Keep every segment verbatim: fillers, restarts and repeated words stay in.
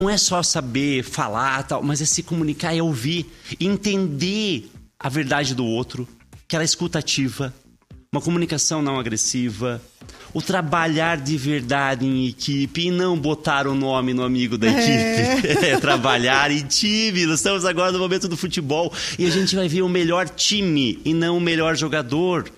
não é só saber falar, tal, mas é se comunicar, é ouvir, entender a verdade do outro, aquela escuta ativa, uma comunicação não agressiva, o trabalhar de verdade em equipe e não botar o nome no amigo da equipe. É. É, trabalhar em time. Nós estamos agora no momento do futebol e a gente vai ver o melhor time e não o melhor jogador.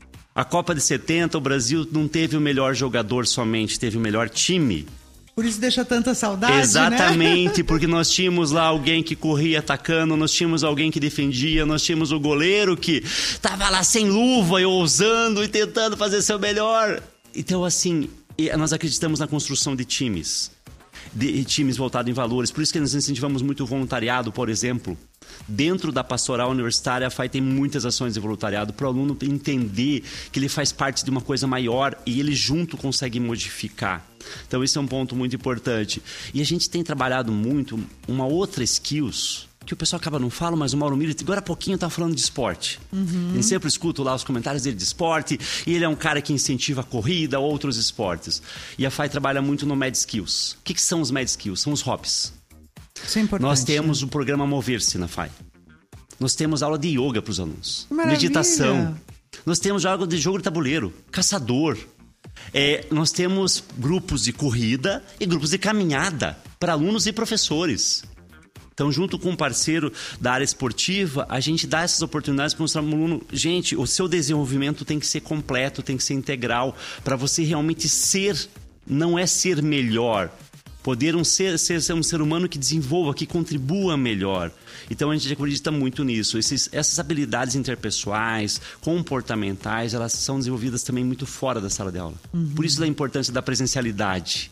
A Copa de setenta, o Brasil não teve o melhor jogador somente, teve o melhor time. Por isso deixa tanta saudade, Exatamente, né? Porque nós tínhamos lá alguém que corria atacando, nós tínhamos alguém que defendia, nós tínhamos o goleiro que tava lá sem luva e ousando e tentando fazer seu melhor. Então, assim, nós acreditamos na construção de times, de times voltados em valores. Por isso que nós incentivamos muito o voluntariado, por exemplo. Dentro da pastoral universitária, a F A I tem muitas ações de voluntariado para o aluno entender que ele faz parte de uma coisa maior e ele junto consegue modificar. Então, esse é um ponto muito importante. E a gente tem trabalhado muito uma outra skills que o pessoal acaba não falando, mas o Mauro Miller, agora há pouquinho, está falando de esporte. Uhum. Eu sempre escuto lá os comentários dele de esporte e ele é um cara que incentiva a corrida, outros esportes. E a F A I trabalha muito no Med Skills. O que, que são os Med Skills? São os hobbies. Isso é importante. Nós temos o programa Mover-se na F A I. Nós temos aula de yoga para os alunos. Maravilha. Meditação. Nós temos jogo de jogo de tabuleiro, caçador. É, nós temos grupos de corrida e grupos de caminhada para alunos e professores. Então, junto com um parceiro da área esportiva, a gente dá essas oportunidades para mostrar para o aluno, gente, o seu desenvolvimento tem que ser completo, tem que ser integral, para você realmente ser, não é ser melhor. Poder um ser, ser, ser um ser humano que desenvolva, que contribua melhor. Então, a gente acredita muito nisso. Esses, essas habilidades interpessoais, comportamentais, elas são desenvolvidas também muito fora da sala de aula. Uhum. Por isso a importância da presencialidade.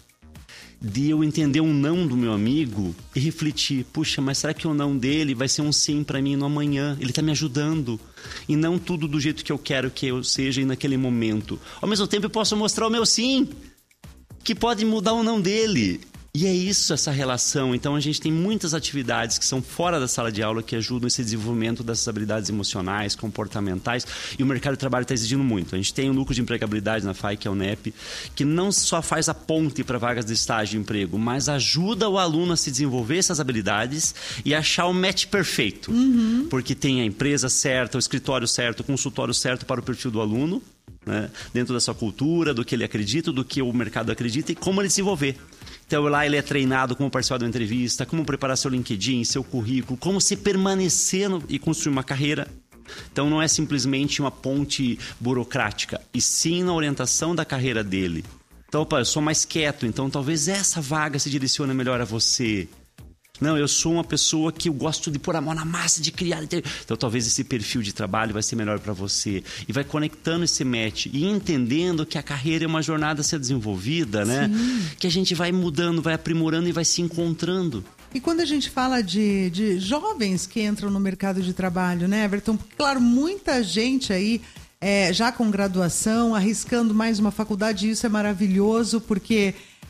De eu entender um não do meu amigo e refletir, puxa, mas será que o não dele vai ser um sim para mim no amanhã? Ele está me ajudando. E não tudo do jeito que eu quero que eu seja e naquele momento. Ao mesmo tempo, eu posso mostrar o meu sim, que pode mudar o não dele. E é isso, essa relação. Então, a gente tem muitas atividades que são fora da sala de aula que ajudam esse desenvolvimento dessas habilidades emocionais, comportamentais. E o mercado de trabalho está exigindo muito. A gente tem um núcleo de empregabilidade na F A I, que é o N E P, que não só faz a ponte para vagas de estágio e emprego, mas ajuda o aluno a se desenvolver essas habilidades e achar o match perfeito. Uhum. Porque tem a empresa certa, o escritório certo, o consultório certo para o perfil do aluno, né? Dentro da sua cultura, do que ele acredita, do que o mercado acredita e como ele desenvolver. Então, lá ele é treinado como participar de uma entrevista, como preparar seu LinkedIn, seu currículo, como se permanecer no, e construir uma carreira. Então, não é simplesmente uma ponte burocrática, e sim na orientação da carreira dele. Então, opa, eu sou mais quieto, então talvez essa vaga se direcione melhor a você. Não, eu sou uma pessoa que eu gosto de pôr a mão na massa, de criar. Então, talvez esse perfil de trabalho vai ser melhor para você. E vai conectando esse match e entendendo que a carreira é uma jornada a ser desenvolvida, né? Sim. Que a gente vai mudando, vai aprimorando e vai se encontrando. E quando a gente fala de, de jovens que entram no mercado de trabalho, né, Everton? Claro, muita gente aí é, já com graduação, arriscando mais uma faculdade, e isso é maravilhoso, porque...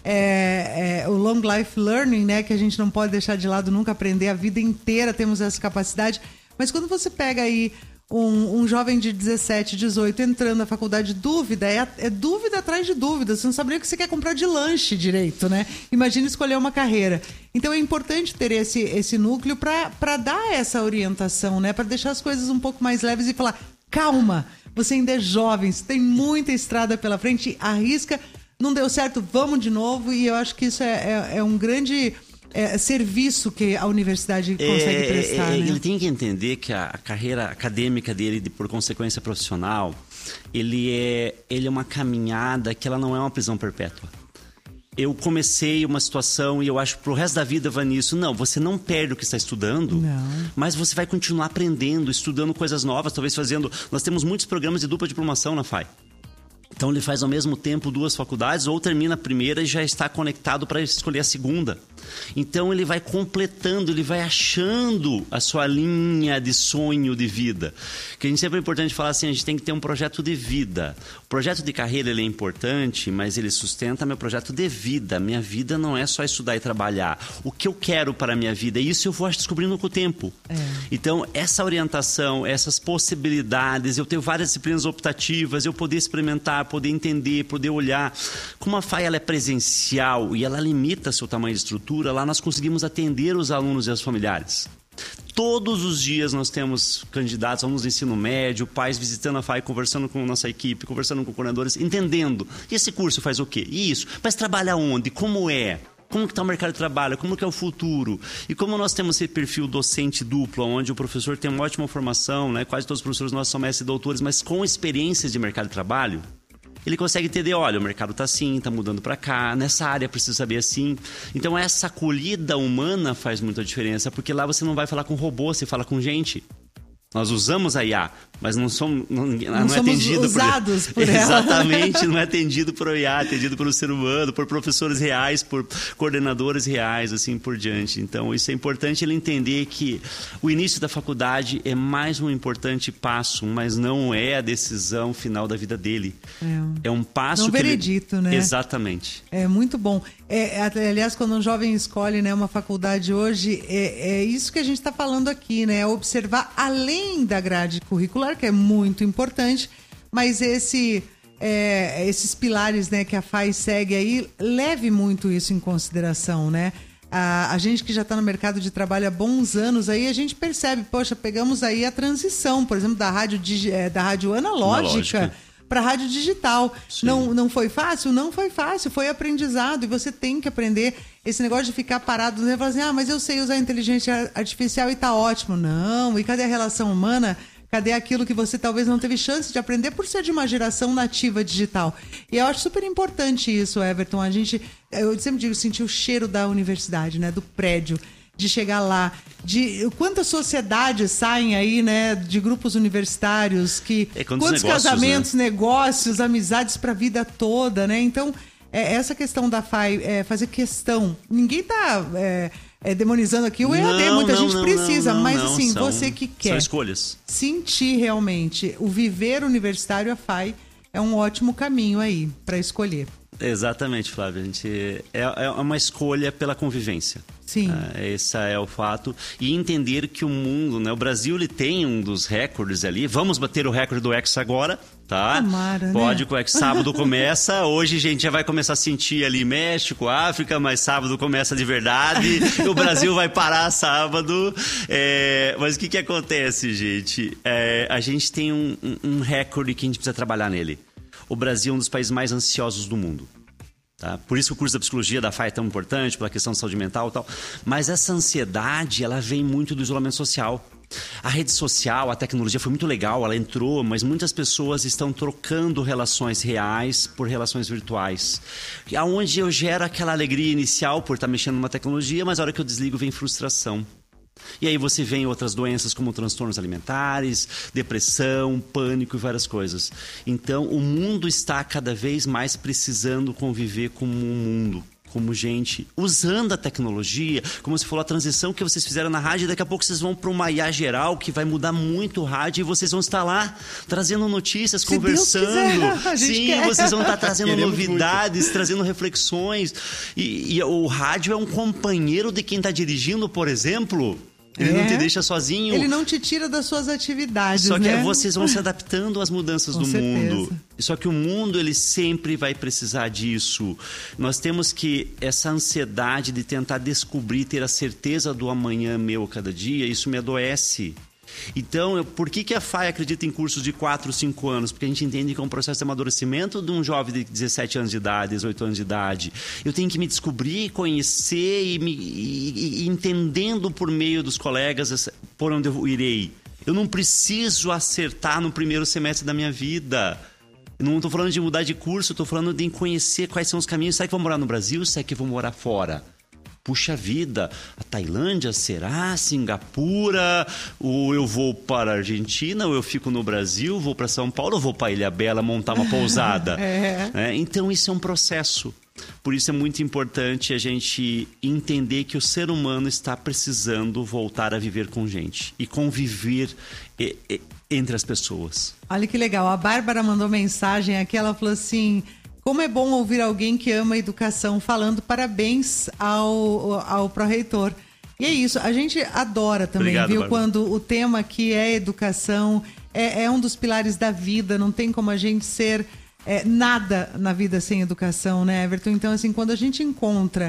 É, é, o long life learning, né, que a gente não pode deixar de lado, nunca aprender a vida inteira, temos essa capacidade. Mas quando você pega aí um, um jovem de dezessete, dezoito entrando na faculdade, dúvida, é, é dúvida atrás de dúvida, você não sabe nem o que você quer comprar de lanche direito, né? Imagina escolher uma carreira. Então é importante ter esse, esse núcleo para dar essa orientação, né, para deixar as coisas um pouco mais leves e falar, calma, você ainda é jovem, você tem muita estrada pela frente, arrisca. Não deu certo, vamos de novo. E eu acho que isso é, é, é um grande é, serviço que a universidade consegue é, prestar. É, né? Ele tem que entender que a, a carreira acadêmica dele, de, por consequência profissional, ele é, ele é uma caminhada que ela não é uma prisão perpétua. Eu comecei uma situação e eu acho que pro resto da vida vai nisso. Não, você não perde o que está estudando, não. Mas você vai continuar aprendendo, estudando coisas novas, talvez fazendo... Nós temos muitos programas de dupla diplomação na F A I. Então ele faz ao mesmo tempo duas faculdades ou termina a primeira e já está conectado para escolher a segunda. Então ele vai completando, ele vai achando a sua linha de sonho de vida. Que a gente sempre é importante falar assim, a gente tem que ter um projeto de vida. O projeto de carreira ele é importante, mas ele sustenta meu projeto de vida. Minha vida não é só estudar e trabalhar. O que eu quero para a minha vida, isso eu vou descobrindo com o tempo. É. Então essa orientação, essas possibilidades, eu tenho várias disciplinas optativas, eu poder experimentar, poder entender, poder olhar. Como a F A I ela é presencial e ela limita seu tamanho de estrutura, estrutura, lá nós conseguimos atender os alunos e as familiares. Todos os dias nós temos candidatos, alunos do ensino médio, pais visitando a F A I, conversando com a nossa equipe, conversando com coordenadores, entendendo. E esse curso faz o quê? Isso. Mas trabalha onde? Como é? Como que está o mercado de trabalho? Como que é o futuro? E como nós temos esse perfil docente duplo, onde o professor tem uma ótima formação, né? Quase todos os professores nossos são mestres e doutores, mas com experiências de mercado de trabalho, ele consegue entender, olha, o mercado está assim, está mudando para cá, nessa área precisa saber assim. Então essa acolhida humana faz muita diferença, porque lá você não vai falar com robô, você fala com gente. Nós usamos a I A, mas não somos, não, não, não somos é atendido usados por, por ela. Exatamente, não é atendido por I A, é atendido pelo ser humano, por professores reais, por coordenadores reais, assim por diante. Então, isso é importante ele entender que o início da faculdade é mais um importante passo, mas não é a decisão final da vida dele. É, é um passo não que veredito, ele... né? Exatamente. É muito bom. É, aliás, quando um jovem escolhe, né, uma faculdade hoje, é, é isso que a gente está falando aqui, né? Observar além da grade curricular, que é muito importante, mas esse, é, esses pilares, né, que a F A I segue aí, leve muito isso em consideração, né? A, a gente que já está no mercado de trabalho há bons anos, aí a gente percebe, poxa, pegamos aí a transição, por exemplo, da rádio, da rádio analógica, analógica. para a rádio digital. Não, não foi fácil? Não foi fácil, foi aprendizado e você tem que aprender. Esse negócio de ficar parado, né? Falar assim, ah, mas eu sei usar inteligência artificial e tá ótimo. Não, e cadê a relação humana? Cadê aquilo que você talvez não teve chance de aprender por ser de uma geração nativa digital? E eu acho super importante isso, Everton. A gente, eu sempre digo, sentir o cheiro da universidade, né? Do prédio. De chegar lá, de quantas sociedades saem aí, né, de grupos universitários, que é, quantos negócios, casamentos, né? negócios, amizades para a vida toda, né? Então, é, essa questão da F A I, é, fazer questão. Ninguém tá é, é, demonizando aqui o E A D, muita não, gente não, precisa, não, mas não, assim, são, você que quer são escolhas. Sentir realmente o viver universitário, a F A I é um ótimo caminho aí para escolher. Exatamente, Flávia. A gente é, é uma escolha pela convivência. Sim. É, esse é o fato. E entender que o mundo, né? O Brasil, ele tem um dos recordes ali. Vamos bater o recorde do Hexa agora, tá? Tomara, Pode, né? que o Hexa sábado começa. Hoje a gente já vai começar a sentir ali México, África, mas sábado começa de verdade. O Brasil vai parar sábado. É, mas o que que acontece, gente? É, a gente tem um, um, um recorde que a gente precisa trabalhar nele. O Brasil é um dos países mais ansiosos do mundo. Tá? Por isso que o curso da psicologia da F A I é tão importante, pela questão de saúde mental e tal. Mas essa ansiedade, ela vem muito do isolamento social. A rede social, a tecnologia foi muito legal, ela entrou, mas muitas pessoas estão trocando relações reais por relações virtuais. Onde eu gero aquela alegria inicial por estar mexendo numa tecnologia, mas a hora que eu desligo vem frustração. E aí você vê outras doenças como transtornos alimentares, depressão, pânico e várias coisas. Então, o mundo está cada vez mais precisando conviver como um mundo, como gente, usando a tecnologia, como você falou, a transição que vocês fizeram na rádio, daqui a pouco vocês vão para uma I A geral que vai mudar muito o rádio e vocês vão estar lá trazendo notícias, Se conversando. Deus quiser, a gente Sim, quer. vocês vão estar trazendo Queremos novidades, muito. Trazendo reflexões. E, e o rádio é um companheiro de quem está dirigindo, por exemplo. Ele É. não te deixa sozinho. Ele não te tira das suas atividades, Só que né? vocês vão se adaptando às mudanças Com do certeza. mundo. Só que o mundo, ele sempre vai precisar disso. Nós temos que, essa ansiedade de tentar descobrir, ter a certeza do amanhã meu cada dia, isso me adoece. Então, eu, por que, que a F A I acredita em cursos de quatro, cinco anos? Porque a gente entende que é um processo de amadurecimento de um jovem de dezessete anos de idade, dezoito anos de idade. Eu tenho que me descobrir, conhecer e, me, e, e entendendo por meio dos colegas por onde eu irei. Eu não preciso acertar no primeiro semestre da minha vida. Eu não estou falando de mudar de curso, estou falando de conhecer quais são os caminhos. Será que eu vou morar no Brasil? Será que eu vou morar fora? Puxa vida, a Tailândia, será? Singapura? Ou eu vou para a Argentina? Ou eu fico no Brasil? Vou para São Paulo? Ou vou para Ilhabela montar uma pousada? É. É, então isso é um processo. Por isso é muito importante a gente entender que o ser humano está precisando voltar a viver com gente. E conviver e, e, entre as pessoas. Olha que legal, a Bárbara mandou mensagem aqui, ela falou assim... Como é bom ouvir alguém que ama a educação falando parabéns ao, ao pró-reitor. E é isso, a gente adora também, Obrigado, viu? Bárbara. Quando o tema aqui é educação, é, é um dos pilares da vida, não tem como a gente ser é, nada na vida sem educação, né, Everton? Então, assim, quando a gente encontra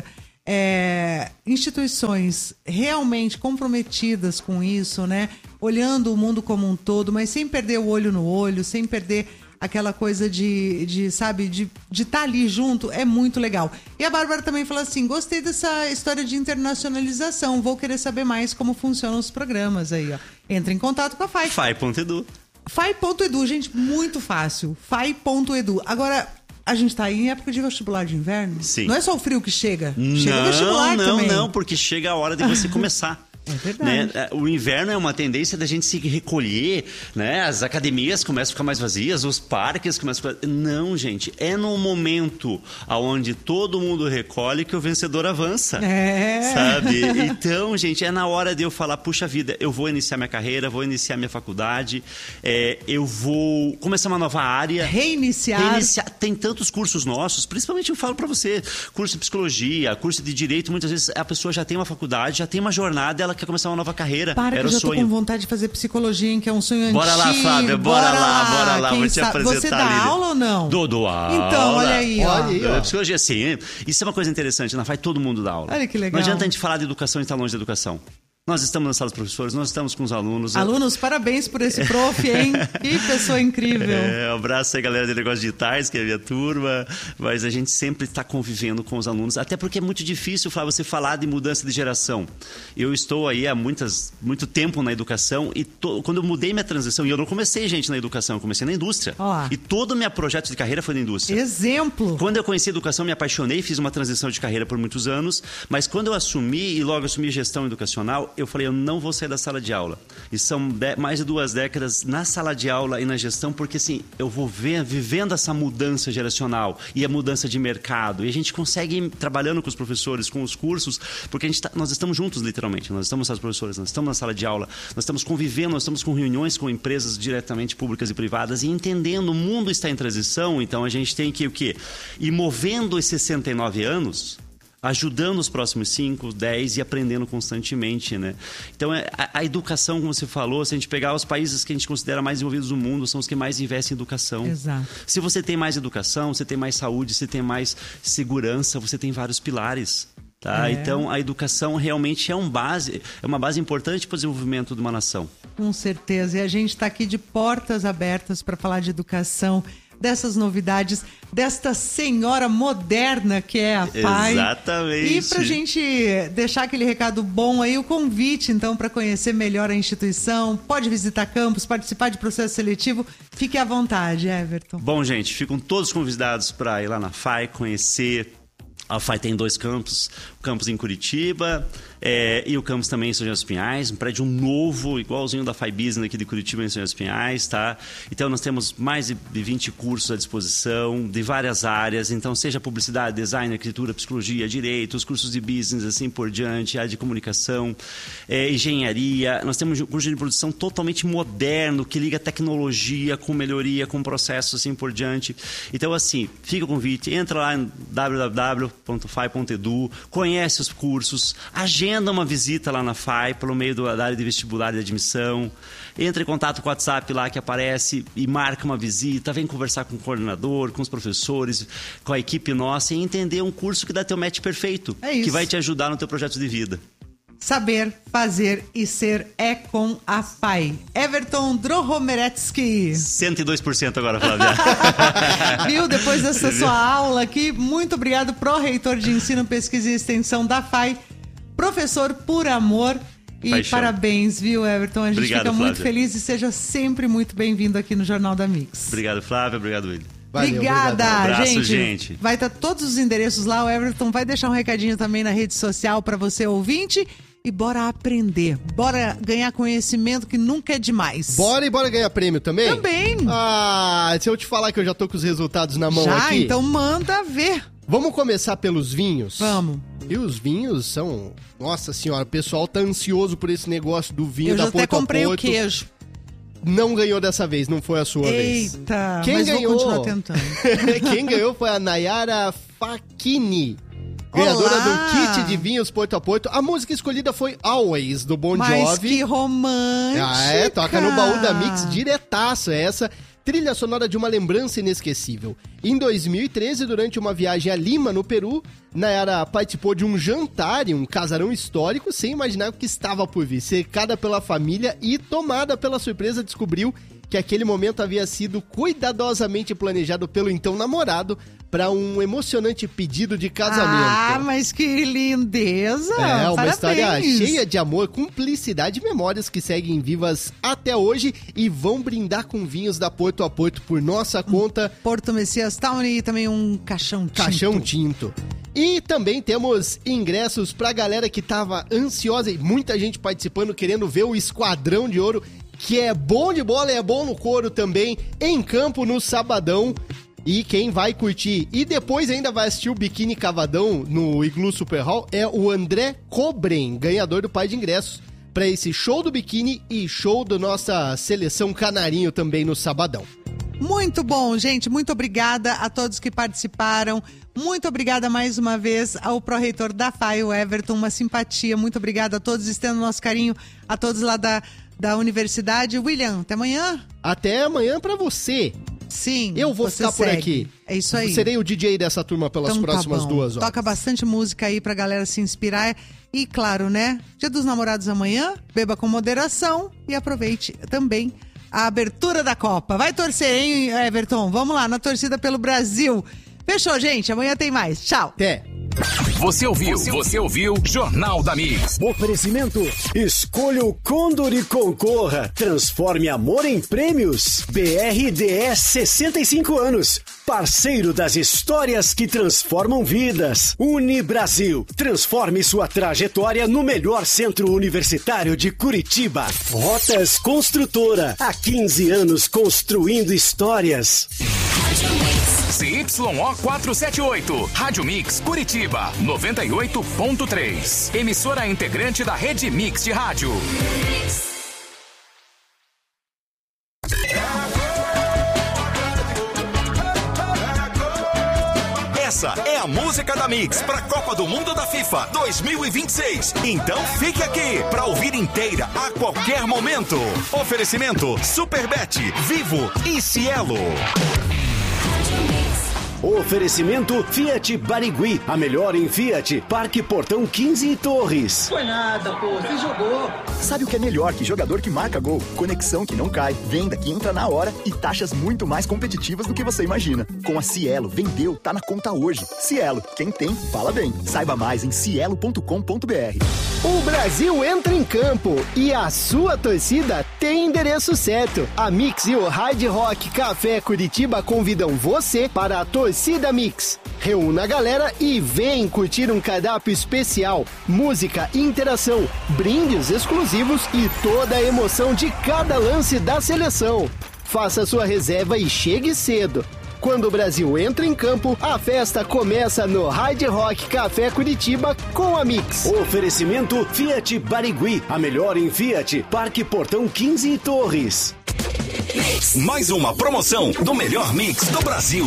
é, instituições realmente comprometidas com isso, né? Olhando o mundo como um todo, mas sem perder o olho no olho, sem perder aquela coisa de, de sabe, de estar ali junto, é muito legal. E a Bárbara também falou assim, gostei dessa história de internacionalização, vou querer saber mais como funcionam os programas aí, ó. Entra em contato com a F A I. F A I ponto edu. F A I ponto edu, gente, muito fácil. F A I ponto edu. Agora, a gente tá aí em época de vestibular de inverno? Sim. Não é só o frio que chega? Não, chega o vestibular não, também. Não, não, porque chega a hora de você começar. É verdade. Né? O inverno é uma tendência da gente se recolher, né? As academias começam a ficar mais vazias, os parques começam a ficar... Não, gente, é no momento onde todo mundo recolhe que o vencedor avança. É. Sabe? Então, gente, é na hora de eu falar, puxa vida, eu vou iniciar minha carreira, vou iniciar minha faculdade, é, eu vou começar uma nova área. Reiniciar. Reiniciar. Tem tantos cursos nossos, principalmente eu falo pra você, curso de psicologia, curso de direito, muitas vezes a pessoa já tem uma faculdade, já tem uma jornada, ela quer começar uma nova carreira. Para que Era eu já o sonho. tô com vontade de fazer psicologia, hein, que é um sonho bora antigo. Bora lá, Flávia, bora, bora lá, bora lá, Quem vou te sabe... apresentar. Você dá ali. aula ou não? Dou, dou aula. Então, olha aí, ó. Olha aí, ó. Psicologia, sim. Isso é uma coisa interessante, na F A I todo mundo dá aula. Olha que legal. Não adianta a gente falar de educação e estar longe da educação. Nós estamos na sala dos professores, nós estamos com os alunos. Alunos, parabéns por esse prof, hein? Que pessoa incrível. É, um abraço aí, galera de negócios digitais, que é a minha turma. Mas a gente sempre está convivendo com os alunos, até porque é muito difícil, Flávio, você falar de mudança de geração. Eu estou aí há muitas, muito tempo na educação e to, quando eu mudei minha transição, e eu não comecei, gente, na educação, eu comecei na indústria. Olá. E todo o meu projeto de carreira foi na indústria. Exemplo. Quando eu conheci a educação, me apaixonei, fiz uma transição de carreira por muitos anos, mas quando eu assumi, e logo assumi gestão educacional, eu falei, eu não vou sair da sala de aula. E são de, mais de duas décadas na sala de aula e na gestão, porque assim, eu vou ver, vivendo essa mudança geracional e a mudança de mercado. E a gente consegue ir trabalhando com os professores, com os cursos, porque a gente tá, nós estamos juntos, literalmente. Nós estamos com os professores, nós estamos na sala de aula, nós estamos convivendo, nós estamos com reuniões com empresas diretamente públicas e privadas e entendendo, o mundo está em transição, então a gente tem que o quê? Ir movendo esses sessenta e nove anos... ajudando os próximos cinco, dez e aprendendo constantemente, né? Então, a, a educação, como você falou, se a gente pegar os países que a gente considera mais desenvolvidos do mundo, são os que mais investem em educação. Exato. Se você tem mais educação, você tem mais saúde, você tem mais segurança, você tem vários pilares. Tá? É. Então, a educação realmente é, um base, é uma base importante para o desenvolvimento de uma nação. Com certeza. E a gente está aqui de portas abertas para falar de educação, dessas novidades, desta senhora moderna que é a F A I. Exatamente. E para a gente deixar aquele recado bom aí, o convite, então, para conhecer melhor a instituição, pode visitar campus, participar de processo seletivo, fique à vontade, Everton. Bom, gente, ficam todos convidados para ir lá na F A I, conhecer. A F A I tem dois campos, o campus em Curitiba é, e o campus também em São José dos Pinhais, um prédio novo, igualzinho da F A I Business aqui de Curitiba em São José dos Pinhais, tá? Então nós temos mais de vinte cursos à disposição, de várias áreas, então seja publicidade, design, arquitetura, psicologia, direito, os cursos de business, assim por diante, área de comunicação, é, engenharia, nós temos um curso de produção totalmente moderno, que liga tecnologia com melhoria, com processos, assim por diante. Então assim, fica o convite, entra lá em w w w ponto f a i ponto edu, conhece os cursos, agenda uma visita lá na F A I pelo meio do, da área de vestibular e de admissão, entra em contato com o WhatsApp lá que aparece e marca uma visita, vem conversar com o coordenador, com os professores, com a equipe nossa e entender um curso que dá teu match perfeito, é isso. Que vai te ajudar no teu projeto de vida. Saber, fazer e ser é com a F A I. Everton Drohomeretsky. cento e dois por cento agora, Flávia. Viu? Depois dessa sua aula aqui, muito obrigado, pró-reitor de Ensino, Pesquisa e Extensão da F A I, professor por amor. E Paixão. Parabéns, viu, Everton? A gente Obrigado, fica muito Flávia. feliz e seja sempre muito bem-vindo aqui no Jornal da Mix. Obrigado, Flávia. Obrigado, William. Valeu, Obrigada, obrigado. Abraço, gente. gente. Vai estar todos os endereços lá. O Everton vai deixar um recadinho também na rede social para você, ouvinte. E bora aprender. Bora ganhar conhecimento que nunca é demais. Bora e bora ganhar prêmio também? Também. Ah, se eu te falar que eu já tô com os resultados na mão Já? aqui. Então manda ver. Vamos começar pelos vinhos? Vamos. E os vinhos são... Nossa senhora, o pessoal tá ansioso por esse negócio do vinho Eu da já até Porto a comprei o Porto. queijo. Não ganhou dessa vez, não foi a sua vez. Eita, Quem mas ganhou? vou continuar tentando. Quem ganhou foi a Nayara Facchini, ganhadora Olá! do kit de vinhos Porto a Porto. A música escolhida foi Always, do Bon Mas Jovi. que romântica. Ah, é, toca no baú da Mix diretaço essa. trilha sonora de uma lembrança inesquecível. Em dois mil e treze, durante uma viagem a Lima, no Peru, Nayara participou de um jantar em um casarão histórico sem imaginar o que estava por vir. Cercada pela família e tomada pela surpresa, descobriu que aquele momento havia sido cuidadosamente planejado pelo então namorado para um emocionante pedido de casamento. Ah, mas que lindeza! É, uma Parabéns. História cheia de amor, cumplicidade e memórias que seguem vivas até hoje e vão brindar com vinhos da Porto a Porto por nossa conta. Porto Messias Town e também um caixão tinto. Caixão tinto. E também temos ingressos pra galera que tava ansiosa e muita gente participando, querendo ver o Esquadrão de Ouro, que é bom de bola e é bom no couro também, em campo no sabadão. E quem vai curtir e depois ainda vai assistir o Biquíni Cavadão no Iglu Super Hall é o André Cobren, ganhador do par de ingressos para esse show do biquíni e show da nossa seleção canarinho também no sabadão. Muito bom, gente. Muito obrigada a todos que participaram. Muito obrigada mais uma vez ao pró-reitor da F A I, o Everton. Uma simpatia. Muito obrigada a todos. Estendo nosso carinho a todos lá da, da universidade. William, até amanhã. Até amanhã para você. Sim, eu vou ficar segue. por aqui. É isso aí. Serei o D J dessa turma pelas então, próximas tá duas horas. Toca bastante música aí pra galera se inspirar. E claro, né? Dia dos Namorados amanhã, beba com moderação e aproveite também a abertura da Copa. Vai torcer, hein, Everton? Vamos lá, na torcida pelo Brasil. Fechou, gente. Amanhã tem mais. Tchau. Até. Você ouviu, você ouviu Jornal da Mix. Oferecimento, escolha o Condor e concorra. Transforme amor em prêmios. B R D S sessenta e cinco anos. Parceiro das histórias que transformam vidas. Unibrasil, transforme sua trajetória no melhor centro universitário de Curitiba. Rotas Construtora, há quinze anos construindo histórias. C Y O quatrocentos e setenta e oito, Rádio Mix Curitiba, noventa e oito ponto três. Emissora integrante da Rede Mix de Rádio. Essa é a música da Mix para a Copa do Mundo da FIFA dois mil e vinte e seis. Então fique aqui para ouvir inteira a qualquer momento. Oferecimento Superbet, Vivo e Cielo. Oferecimento Fiat Barigui, a melhor em Fiat, Parque Portão quinze e Torres. Foi nada, pô, você jogou. Sabe o que é melhor que jogador que marca gol? Conexão que não cai, venda que entra na hora e taxas muito mais competitivas do que você imagina. Com a Cielo, vendeu, tá na conta hoje. Cielo, quem tem, fala bem. Saiba mais em cielo ponto com ponto b r. O Brasil entra em campo e a sua torcida tem endereço certo. A Mix e o Hard Rock Café Curitiba convidam você para a Torcida Mix. Reúna a galera e vem curtir um cardápio especial, música, interação, brindes exclusivos e toda a emoção de cada lance da seleção. Faça sua reserva e chegue cedo. Quando o Brasil entra em campo, a festa começa no Hard Rock Café Curitiba com a Mix. Oferecimento Fiat Barigui, a melhor em Fiat, Parque Portão quinze e Torres. Mais uma promoção do melhor mix do Brasil.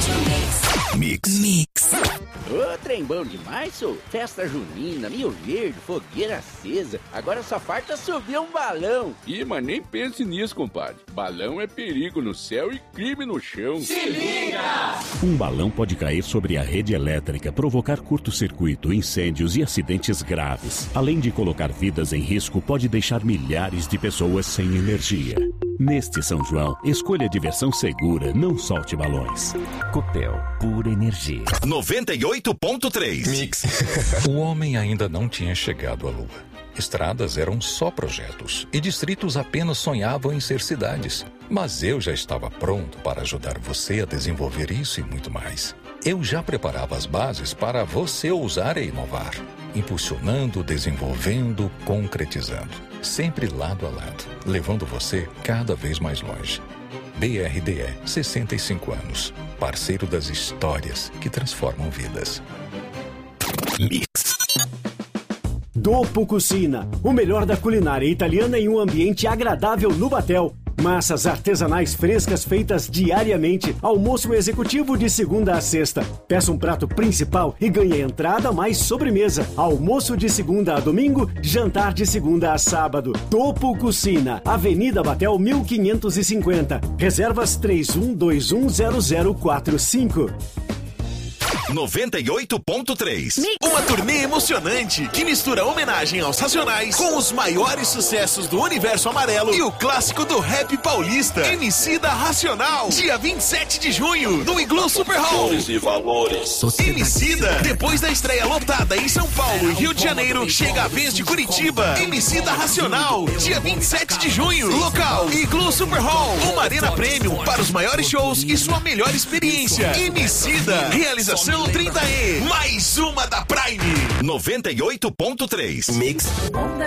Mix. Mix. Ô, trem bom demais, sou. Festa junina, Mil Verde, fogueira acesa. Agora só falta subir um balão. Ih, mas nem pense nisso, compadre. Balão é perigo no céu e crime no chão. Se liga! Um balão pode cair sobre a rede elétrica, provocar curto-circuito, incêndios e acidentes graves. Além de colocar vidas em risco, pode deixar milhares de pessoas sem energia. Neste São João, escolha a diversão segura, não solte balões. Copel, pura energia. noventa e oito ponto três. Mix. O homem ainda não tinha chegado à Lua. Estradas eram só projetos e distritos apenas sonhavam em ser cidades. Mas eu já estava pronto para ajudar você a desenvolver isso e muito mais. Eu já preparava as bases para você ousar e inovar. Impulsionando, desenvolvendo, concretizando. Sempre lado a lado, levando você cada vez mais longe. B R D E, sessenta e cinco anos. Parceiro das histórias que transformam vidas. Mix. Dopo Cucina, o melhor da culinária italiana em um ambiente agradável no Batel. Massas artesanais frescas feitas diariamente. Almoço executivo de segunda a sexta. Peça um prato principal e ganhe entrada mais sobremesa. Almoço de segunda a domingo, jantar de segunda a sábado. Topo Cucina, Avenida Batel mil quinhentos e cinquenta. Reservas três um dois um zero zero quatro cinco. noventa e oito ponto três. Uma turnê emocionante que mistura homenagem aos Racionais com os maiores sucessos do Universo Amarelo e o clássico do rap paulista. Emicida Racional, dia vinte e sete de junho, no Iglu Super Hall. E valores. Emicida, depois da estreia lotada em São Paulo e Rio de Janeiro, chega a vez de Curitiba. Emicida Racional, dia vinte e sete de junho, local Iglu Super Hall, uma arena premium para os maiores shows e sua melhor experiência. Emicida, realização trinta E, mais uma da Prime. noventa e oito ponto três. Mix.